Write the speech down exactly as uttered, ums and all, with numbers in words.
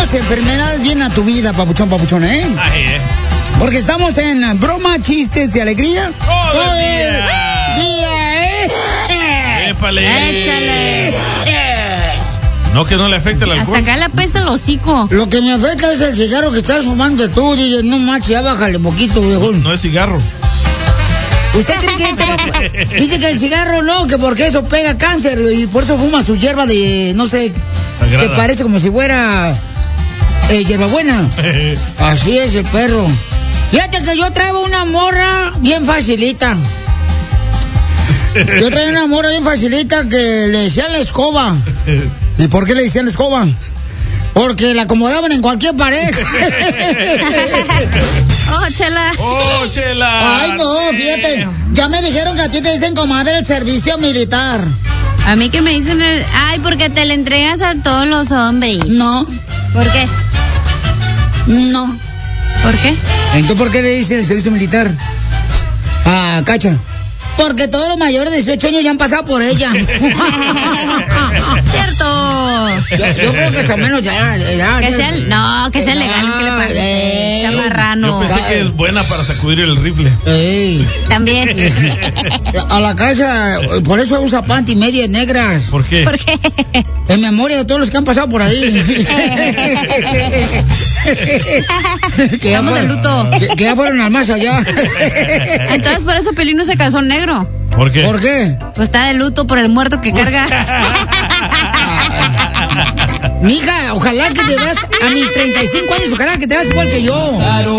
las enfermedades vienen a tu vida, papuchón, papuchón, ¿eh? Ay, eh. Porque estamos en broma, chistes y alegría. Todo el día. día, ¿eh? Épale. Échale. No, que no le afecte el alcohol. Hasta acá le apesta el hocico. Lo que me afecta es el cigarro que estás fumando tú, D J. No manches, ya bájale poquito, viejón. No es cigarro. ¿Usted cree que te va a... Dice que el cigarro no, que porque eso pega cáncer y por eso fuma su hierba de, no sé, Sagrada. que parece como si fuera eh, hierbabuena. Así es el perro. Fíjate que yo traigo una morra bien facilita. Yo traigo una morra bien facilita que le decían la escoba. ¿Y por qué le decían la escoba? Porque la acomodaban en cualquier pared. Oh, chela. ¡Oh, chela! Ay, no, fíjate. Ya me dijeron que a ti te dicen comadre el servicio militar. A mí que me dicen, el... ay, porque te le entregas a todos los hombres. No, ¿Por qué? no. ¿Por qué? Entonces, ¿por qué le dicen el servicio militar? Ah, Cacha. Porque todos los mayores de dieciocho años ya han pasado por ella. Cierto. Yo, yo creo que hasta menos ya. ya Que ya- sea, el- no, que sea legal, ¿qué le pasa? Eh, Está marrano. Yo pensé que es buena para sacudir el rifle. Ey. También. A la casa, por eso usa panty medias negras. ¿Por qué? ¿Por qué? En memoria de todos los que han pasado por ahí. que, ya Estamos de fueron, luto. que, que ya fueron al más allá. Entonces, por eso Pelín no se calzó negro. ¿Por qué? ¿Por qué? Pues está de luto por el muerto que carga. Mija, ojalá que te veas a mis treinta y cinco años, ojalá que te veas igual que yo.